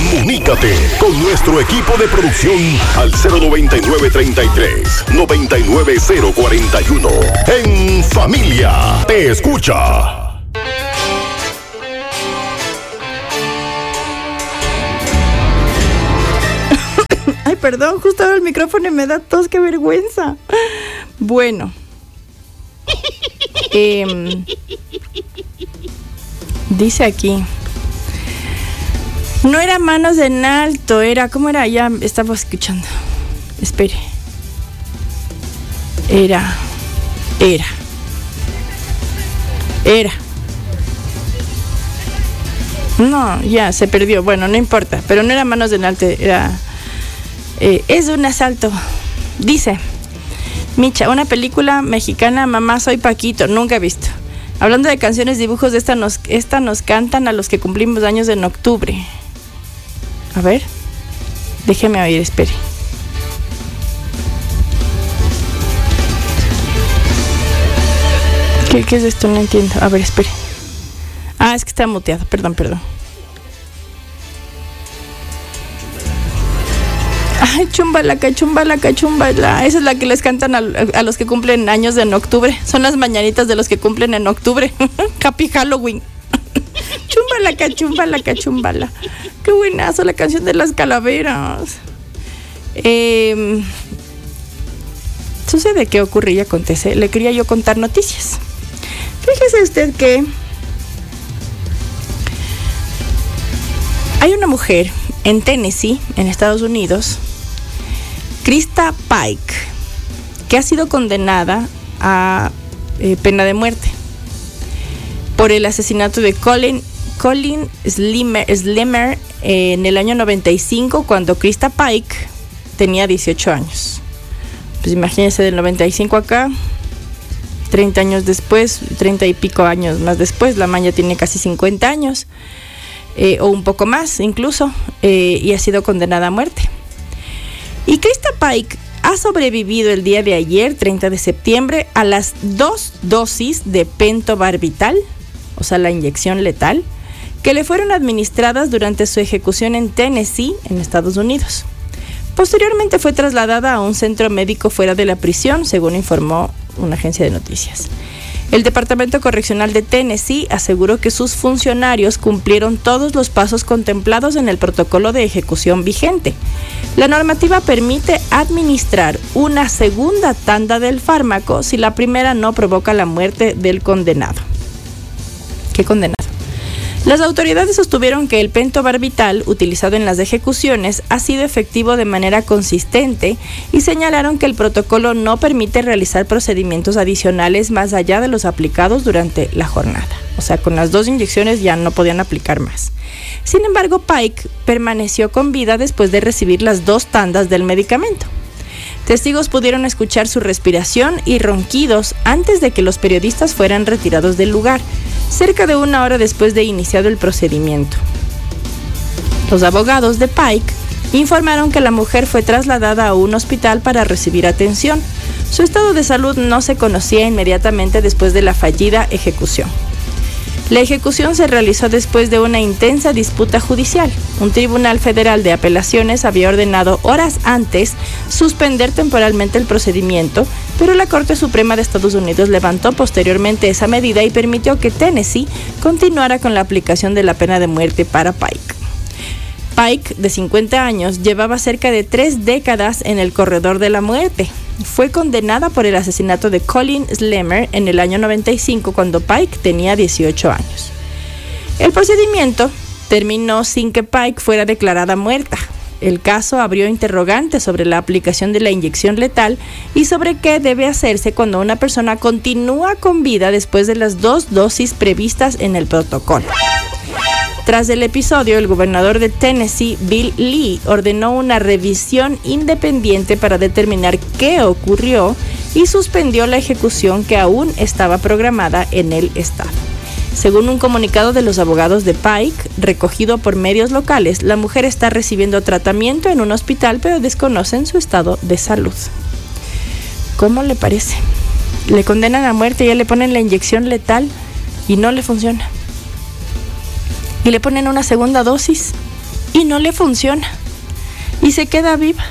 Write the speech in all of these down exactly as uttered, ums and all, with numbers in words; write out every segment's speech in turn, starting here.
Comunícate con nuestro equipo de producción al cero noventa y nueve, treinta y tres, noventa y nueve cero cuarenta y uno. En familia, te escucha. Ay, perdón, justo ahora el micrófono y me da tos, qué vergüenza. Bueno. Eh, dice aquí. No era manos en alto, era, ¿cómo era? Ya estaba escuchando. Espere. Era, era, era. No, ya se perdió. Bueno, no importa, pero no era manos en alto, era... Eh, es un asalto. Dice Micha, una película mexicana, Mamá soy Paquito, nunca he visto. Hablando de canciones, dibujos, de esta nos, esta nos cantan a los que cumplimos años en octubre. A ver, déjeme oír, espere. ¿Qué, qué es esto? No entiendo. A ver, espere. Ah, es que está muteado, perdón, perdón. Ay, chumbalaca, chumbalaca, chumbala. Esa es la que les cantan a, a los que cumplen años en octubre. Son las mañanitas de los que cumplen en octubre. Happy Halloween. Chumbalaca, chumbalaca, chumbala. Qué buenazo la canción de las calaveras. Eh, sucede que ocurre y acontece. Le quería yo contar noticias. Fíjese usted que hay una mujer en Tennessee, en Estados Unidos, Krista Pike, que ha sido condenada a eh, pena de muerte por el asesinato de Colin, Colin Slimer, Slimer eh, en el año noventa y cinco, cuando Krista Pike tenía dieciocho años. Pues imagínense, del noventa y cinco acá, treinta años después, treinta y pico años más después, la maña tiene casi cincuenta años. Eh, o un poco más incluso, eh, y ha sido condenada a muerte. Y Krista Pike ha sobrevivido el día de ayer, treinta de septiembre, a las dos dosis de pentobarbital, o sea, la inyección letal, que le fueron administradas durante su ejecución en Tennessee, en Estados Unidos. Posteriormente fue trasladada a un centro médico fuera de la prisión, según informó una agencia de noticias. El Departamento Correccional de Tennessee aseguró que sus funcionarios cumplieron todos los pasos contemplados en el protocolo de ejecución vigente. La normativa permite administrar una segunda tanda del fármaco si la primera no provoca la muerte del condenado. ¿Qué condenado? Las autoridades sostuvieron que el pentobarbital utilizado en las ejecuciones ha sido efectivo de manera consistente y señalaron que el protocolo no permite realizar procedimientos adicionales más allá de los aplicados durante la jornada. O sea, con las dos inyecciones ya no podían aplicar más. Sin embargo, Pike permaneció con vida después de recibir las dos tandas del medicamento. Testigos pudieron escuchar su respiración y ronquidos antes de que los periodistas fueran retirados del lugar, cerca de una hora después de iniciado el procedimiento. Los abogados de Pike informaron que la mujer fue trasladada a un hospital para recibir atención. Su estado de salud no se conocía inmediatamente después de la fallida ejecución. La ejecución se realizó después de una intensa disputa judicial. Un tribunal federal de apelaciones había ordenado horas antes suspender temporalmente el procedimiento, pero la Corte Suprema de Estados Unidos levantó posteriormente esa medida y permitió que Tennessee continuara con la aplicación de la pena de muerte para Pike. Pike, de cincuenta años, llevaba cerca de tres décadas en el corredor de la muerte. Fue condenada por el asesinato de Colin Slimer en el año noventa y cinco, cuando Pike tenía dieciocho años. El procedimiento terminó sin que Pike fuera declarada muerta. El caso abrió interrogantes sobre la aplicación de la inyección letal y sobre qué debe hacerse cuando una persona continúa con vida después de las dos dosis previstas en el protocolo. Tras el episodio, el gobernador de Tennessee, Bill Lee, ordenó una revisión independiente para determinar qué ocurrió y suspendió la ejecución que aún estaba programada en el estado. Según un comunicado de los abogados de Pike, recogido por medios locales, la mujer está recibiendo tratamiento en un hospital, pero desconocen su estado de salud. ¿Cómo le parece? Le condenan a muerte, ya le ponen la inyección letal y no le funciona. Y le ponen una segunda dosis y no le funciona. Y se queda viva.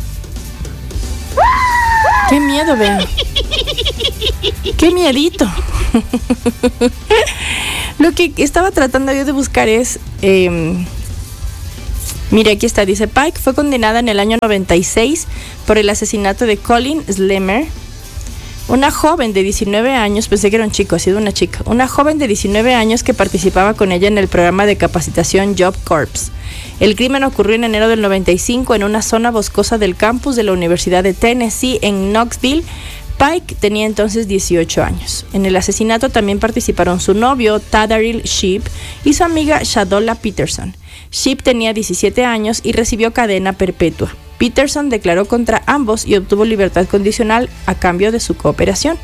¡Qué miedo, vean! ¡Qué miedito! Lo que estaba tratando yo de buscar es... Eh, mire, aquí está, dice: Pike fue condenada en el año noventa y seis por el asesinato de Colleen Slemmer, una joven de diecinueve años, pensé que era un chico, ha sido una chica, una joven de diecinueve años que participaba con ella en el programa de capacitación Job Corps. El crimen ocurrió en enero del noventa y cinco en una zona boscosa del campus de la Universidad de Tennessee en Knoxville. Pike tenía entonces dieciocho años. En el asesinato también participaron su novio, Tadaril Sheep, y su amiga Shadola Peterson. Sheep tenía diecisiete años y recibió cadena perpetua. Peterson declaró contra ambos y obtuvo libertad condicional a cambio de su cooperación.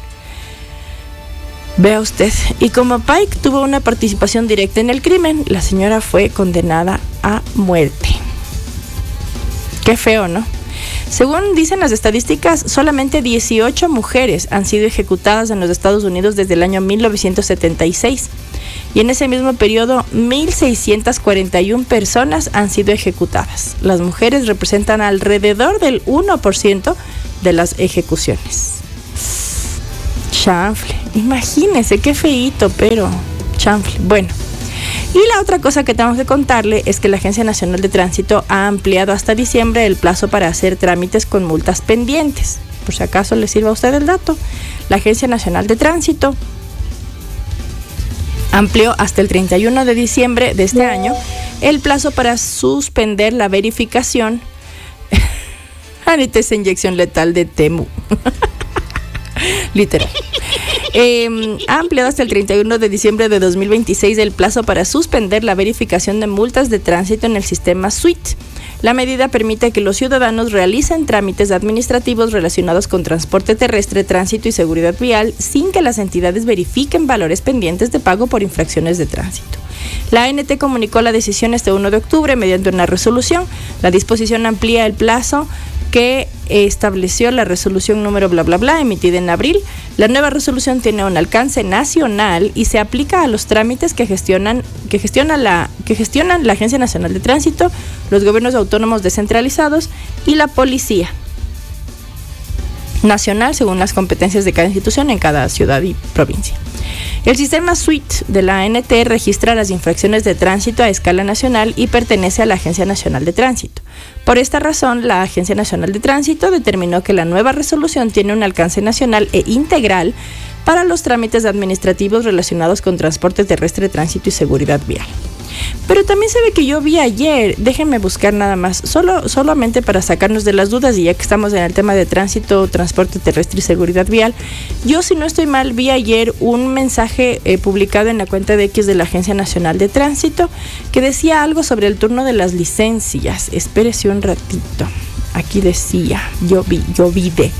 Vea usted, y como Pike tuvo una participación directa en el crimen, la señora fue condenada a muerte. Qué feo, ¿no? Según dicen las estadísticas, solamente dieciocho mujeres han sido ejecutadas en los Estados Unidos desde el año mil novecientos setenta y seis. Y en ese mismo periodo, mil seiscientas cuarenta y una personas han sido ejecutadas. Las mujeres representan alrededor del uno por ciento de las ejecuciones. Chanfle, imagínense qué feíto, pero chanfle. Bueno, y la otra cosa que tenemos que contarle es que la Agencia Nacional de Tránsito ha ampliado hasta diciembre el plazo para hacer trámites con multas pendientes. Por si acaso le sirva a usted el dato, la Agencia Nacional de Tránsito amplió hasta el treinta y uno de diciembre de este año el plazo para suspender la verificación. Ahorita esa inyección letal de Temu. Literal. Eh, ha ampliado hasta el treinta y uno de diciembre de dos mil veintiséis el plazo para suspender la verificación de multas de tránsito en el sistema SWIFT. La medida permite que los ciudadanos realicen trámites administrativos relacionados con transporte terrestre, tránsito y seguridad vial sin que las entidades verifiquen valores pendientes de pago por infracciones de tránsito. La A N T comunicó la decisión este primero de octubre mediante una resolución. La disposición amplía el plazo que estableció la resolución número bla bla bla emitida en abril. La nueva resolución tiene un alcance nacional y se aplica a los trámites que gestionan que gestiona la que gestionan la Agencia Nacional de Tránsito, los gobiernos autónomos descentralizados y la policía nacional según las competencias de cada institución en cada ciudad y provincia. El sistema SWIFT de la A N T registra las infracciones de tránsito a escala nacional y pertenece a la Agencia Nacional de Tránsito. Por esta razón, la Agencia Nacional de Tránsito determinó que la nueva resolución tiene un alcance nacional e integral para los trámites administrativos relacionados con transporte terrestre, tránsito y seguridad vial. Pero también se ve que yo vi ayer, déjenme buscar nada más, solo, solamente para sacarnos de las dudas, y ya que estamos en el tema de tránsito, transporte terrestre y seguridad vial, yo, si no estoy mal, vi ayer un mensaje eh, publicado en la cuenta de X de la Agencia Nacional de Tránsito que decía algo sobre el turno de las licencias. Espérese un ratito, aquí decía, yo vi, yo vi de...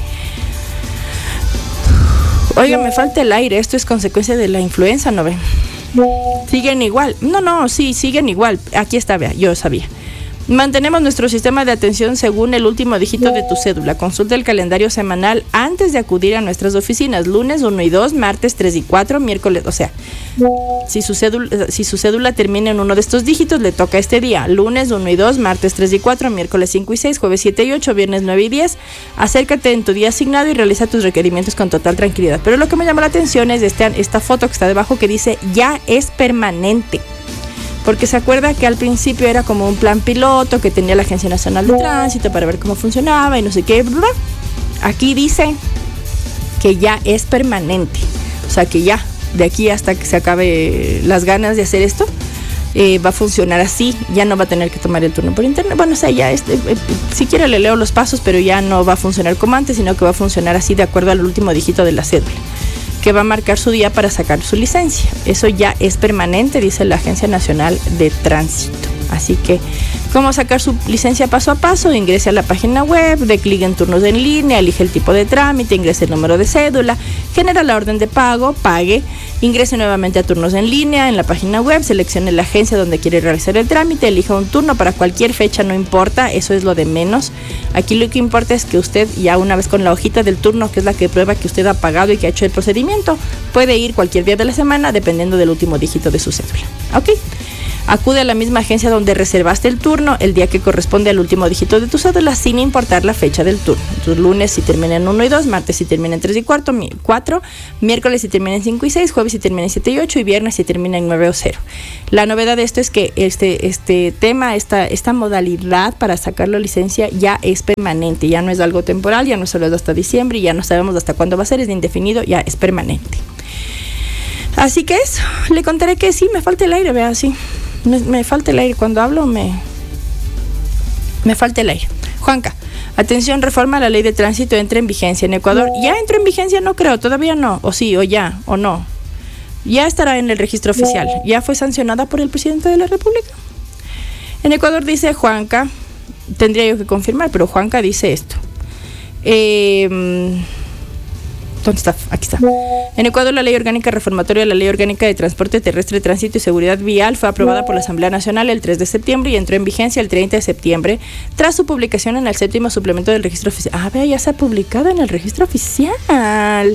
Oiga, me falta el aire, esto es consecuencia de la influenza, ¿no ven? Siguen igual. No, no, sí, siguen igual. Aquí está, vea, yo sabía. Mantenemos nuestro sistema de atención según el último dígito de tu cédula. Consulta el calendario semanal antes de acudir a nuestras oficinas. Lunes uno y dos, martes tres y cuatro, miércoles, o sea, si su cédula, si su cédula termina en uno de estos dígitos, le toca este día. Lunes uno y dos, martes tres y cuatro, miércoles cinco y seis, jueves siete y ocho, viernes nueve y diez. Acércate en tu día asignado y realiza tus requerimientos con total tranquilidad. Pero lo que me llama la atención es esta, esta foto que está debajo que dice ya es permanente. Porque se acuerda que al principio era como un plan piloto que tenía la Agencia Nacional de Tránsito para ver cómo funcionaba y no sé qué. Bla. Aquí dice que ya es permanente. O sea que ya, de aquí hasta que se acabe las ganas de hacer esto, eh, va a funcionar así. Ya no va a tener que tomar el turno por internet. Bueno, o sea, ya, este, eh, si quiere le leo los pasos, pero ya no va a funcionar como antes, sino que va a funcionar así de acuerdo al último dígito de la cédula, que va a marcar su día para sacar su licencia. Eso ya es permanente, dice la Agencia Nacional de Tránsito. Así que, ¿cómo sacar su licencia paso a paso? Ingrese a la página web, dé clic en turnos en línea, elige el tipo de trámite, ingrese el número de cédula, genera la orden de pago, pague, ingrese nuevamente a turnos en línea en la página web, seleccione la agencia donde quiere realizar el trámite, elija un turno para cualquier fecha, no importa, eso es lo de menos. Aquí lo que importa es que usted, ya una vez con la hojita del turno, que es la que prueba que usted ha pagado y que ha hecho el procedimiento, puede ir cualquier día de la semana dependiendo del último dígito de su cédula. ¿Ok? Acude a la misma agencia donde reservaste el turno el día que corresponde al último dígito de tu cédula, sin importar la fecha del turno. Tus lunes si termina en uno y dos, martes si termina en tres y cuarto, cuatro, miércoles si termina en cinco y seis, jueves si termina en siete y ocho y viernes si termina en nueve o cero. La novedad de esto es que este, este tema, esta, esta modalidad para sacar la licencia ya es permanente, ya no es algo temporal, ya no solo es hasta diciembre y ya no sabemos hasta cuándo va a ser, es indefinido, ya es permanente. Así que eso, le contaré que sí, me falta el aire, vea, sí, me, me falta el aire, cuando hablo me, me falta el aire. Juanca, atención, reforma a la ley de tránsito entra en vigencia en Ecuador. ¿Ya entró en vigencia? No creo, todavía no, o sí, o ya, o no. Ya estará en el registro oficial, ya fue sancionada por el presidente de la República. En Ecuador dice Juanca, tendría yo que confirmar, pero Juanca dice esto. Eh... ¿Dónde está? Aquí está. En Ecuador, la Ley Orgánica Reformatoria de la Ley Orgánica de Transporte Terrestre, Tránsito y Seguridad Vial fue aprobada por la Asamblea Nacional el tres de septiembre y entró en vigencia el treinta de septiembre tras su publicación en el séptimo suplemento del registro oficial. Ah, vea, ya se ha publicado en el registro oficial.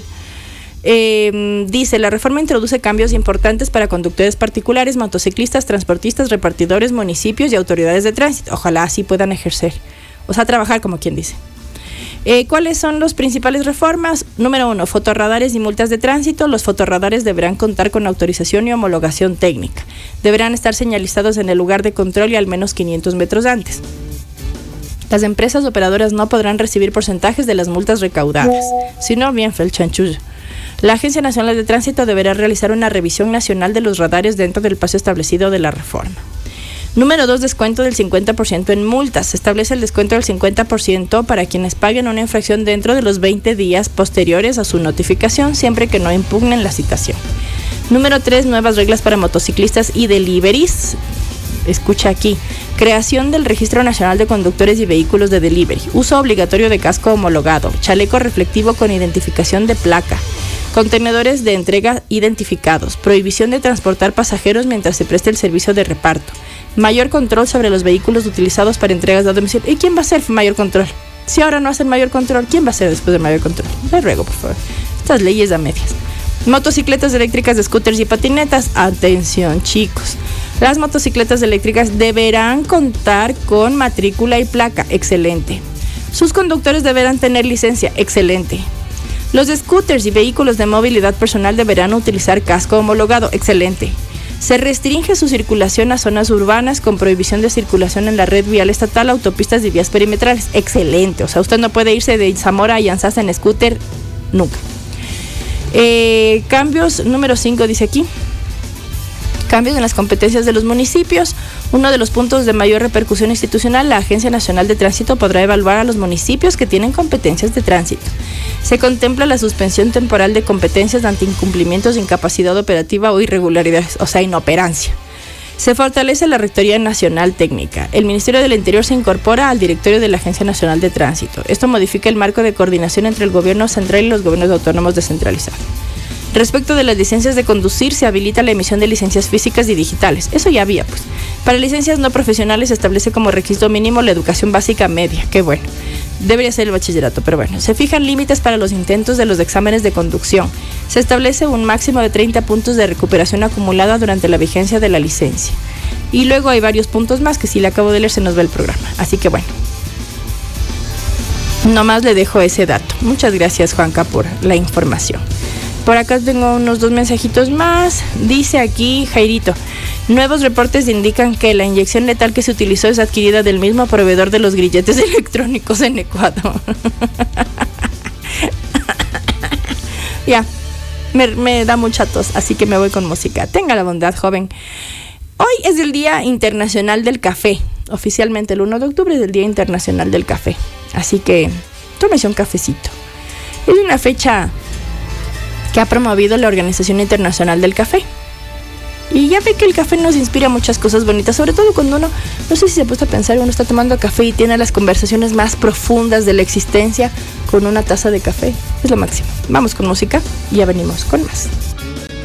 Eh, dice, la reforma introduce cambios importantes para conductores particulares, motociclistas, transportistas, repartidores, municipios y autoridades de tránsito. Ojalá así puedan ejercer, o sea, trabajar como quien dice. Eh, ¿Cuáles son las principales reformas? Número uno, fotorradares y multas de tránsito. Los fotorradares deberán contar con autorización y homologación técnica. Deberán estar señalizados en el lugar de control y al menos quinientos metros antes. Las empresas operadoras no podrán recibir porcentajes de las multas recaudadas, sino bien fue el chanchullo. La Agencia Nacional de Tránsito deberá realizar una revisión nacional de los radares dentro del plazo establecido de la reforma. Número dos, descuento del cincuenta por ciento en multas. Se establece el descuento del cincuenta por ciento para quienes paguen una infracción dentro de los veinte días posteriores a su notificación, siempre que no impugnen la citación. Número tres, nuevas reglas para motociclistas y deliveries. Escucha aquí. Creación del Registro Nacional de Conductores y Vehículos de Delivery. Uso obligatorio de casco homologado. Chaleco reflectivo con identificación de placa. Contenedores de entrega identificados. Prohibición de transportar pasajeros mientras se preste el servicio de reparto. Mayor control sobre los vehículos utilizados para entregas a domicilio. ¿Y quién va a hacer mayor control? Si ahora no hacen mayor control, ¿quién va a hacer después del mayor control? Les ruego, por favor. Estas leyes a medias. Motocicletas eléctricas, scooters y patinetas. Atención, chicos. Las motocicletas eléctricas deberán contar con matrícula y placa. Excelente. Sus conductores deberán tener licencia. Excelente. Los scooters y vehículos de movilidad personal deberán utilizar casco homologado. Excelente. Se restringe su circulación a zonas urbanas con prohibición de circulación en la red vial estatal, autopistas y vías perimetrales. Excelente. O sea, usted no puede irse de Zamora a Yanzas en scooter nunca. Eh, cambios, número cinco dice aquí. Cambios en las competencias de los municipios. Uno de los puntos de mayor repercusión institucional, la Agencia Nacional de Tránsito podrá evaluar a los municipios que tienen competencias de tránsito. Se contempla la suspensión temporal de competencias ante incumplimientos, incapacidad operativa o irregularidades, o sea, inoperancia. Se fortalece la Rectoría Nacional Técnica. El Ministerio del Interior se incorpora al directorio de la Agencia Nacional de Tránsito. Esto modifica el marco de coordinación entre el gobierno central y los gobiernos autónomos descentralizados. Respecto de las licencias de conducir, se habilita la emisión de licencias físicas y digitales. Eso ya había, pues. Para licencias no profesionales se establece como requisito mínimo la educación básica media. Qué bueno. Debería ser el bachillerato, pero bueno. Se fijan límites para los intentos de los exámenes de conducción. Se establece un máximo de treinta puntos de recuperación acumulada durante la vigencia de la licencia. Y luego hay varios puntos más que si le acabo de leer se nos va el programa. Así que bueno. Nomás le dejo ese dato. Muchas gracias, Juanca, por la información. Por acá tengo unos dos mensajitos más. Dice aquí Jairito, nuevos reportes indican que la inyección letal que se utilizó es adquirida del mismo proveedor de los grilletes electrónicos en Ecuador. Ya, me, me da mucha tos, así que me voy con música. Tenga la bondad, joven. Hoy es el Día Internacional del Café. Oficialmente el uno de octubre es el Día Internacional del Café. Así que tómese un cafecito. Es una fecha que ha promovido la Organización Internacional del Café. Y ya ve que el café nos inspira muchas cosas bonitas, sobre todo cuando uno, no sé si se ha puesto a pensar, uno está tomando café y tiene las conversaciones más profundas de la existencia con una taza de café. Es lo máximo. Vamos con música y ya venimos con más.